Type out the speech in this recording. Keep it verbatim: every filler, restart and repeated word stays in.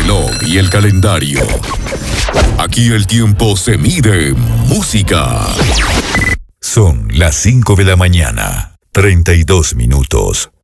reloj y el calendario. Aquí el tiempo se mide en música. Son las cinco de la mañana, treinta y dos minutos.